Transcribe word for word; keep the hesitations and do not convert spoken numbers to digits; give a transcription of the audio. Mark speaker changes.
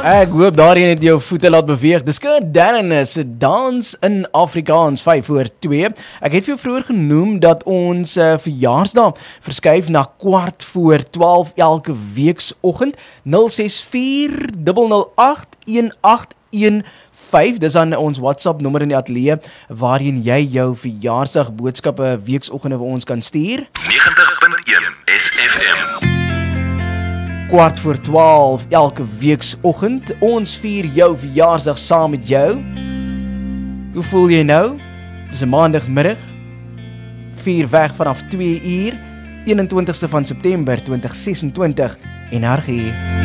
Speaker 1: Ek hoop daarin het jou voete laat beweeg. Dis Kurt Darren se dans in Afrikaans vyf voor twee. Ek het vir jou vroeër genoem dat ons uh, verjaarsdag verskuif na kwart voor twaalf elke weeksoggend. nul ses vier nul nul agt een agt een vyf, dis aan ons WhatsApp nommer in die ateljee waarin jy jou verjaarsdag boodskappe weeksoggende vir ons kan stuur.
Speaker 2: negentig punt een S F M.
Speaker 1: Kwart voor twaalf elke weeksoggend. Ons vier jou verjaarsdag saam met jou. Hoe voel jy nou? Dis 'n maandagmiddag. Vier weg vanaf twee uur, eenentwintigste van September tweeduisend ses en twintig en Hargie.